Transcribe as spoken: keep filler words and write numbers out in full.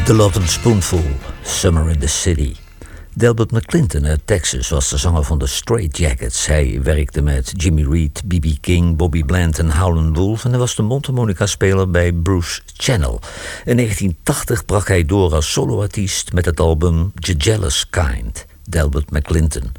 The Lovin' Spoonful, Summer in the City. Delbert McClinton uit Texas was de zanger van de Straight Jackets. Hij werkte met Jimmy Reed, B B King, Bobby Bland en Howlin' Wolf en hij was de mondharmonica-speler bij Bruce Channel. In negentien tachtig brak hij door als soloartiest met het album The Jealous Kind, Delbert McClinton.